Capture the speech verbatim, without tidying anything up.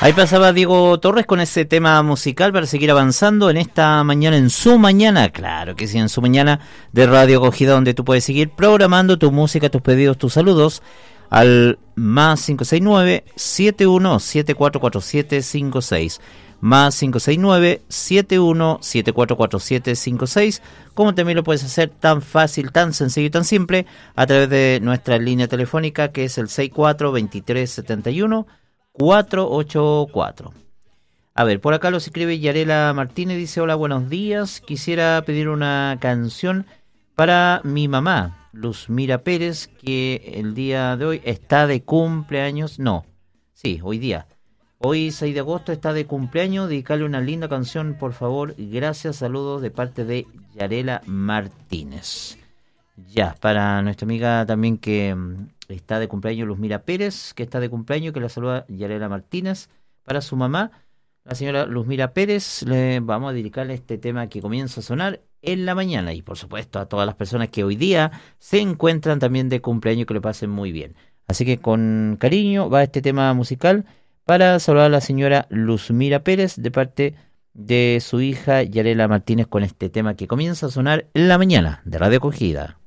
Ahí pasaba Diego Torres con ese tema musical para seguir avanzando en esta mañana, en su mañana, claro que sí, en su mañana de Radio Acogida, donde tú puedes seguir programando tu música, tus pedidos, tus saludos al más cinco seis nueve, siete uno siete cuatro cuatro siete cinco seis, más cinco seis nueve, siete uno siete cuatro cuatro siete cinco seis, como también lo puedes hacer tan fácil, tan sencillo y tan simple a través de nuestra línea telefónica, que es el seis cuatro dos tres siete uno cuatro ocho cuatro. A ver, por acá los escribe Yarela Martínez, dice: hola, buenos días, quisiera pedir una canción para mi mamá, Luzmira Pérez, que el día de hoy está de cumpleaños. No, sí, hoy día. Hoy, seis de agosto, está de cumpleaños. Dedicarle una linda canción, por favor. Gracias, saludos de parte de Yarela Martínez. Ya, para nuestra amiga también que um, está de cumpleaños, Luzmira Pérez, que está de cumpleaños, que la saluda Yarela Martínez. Para su mamá, la señora Luzmira Pérez, le vamos a dedicarle este tema que comienza a sonar en la mañana. Y por supuesto a todas las personas que hoy día se encuentran también de cumpleaños, que le pasen muy bien. Así que con cariño va este tema musical para saludar a la señora Luzmira Pérez de parte de su hija Yarela Martínez, con este tema que comienza a sonar en la mañana de Radio Acogida.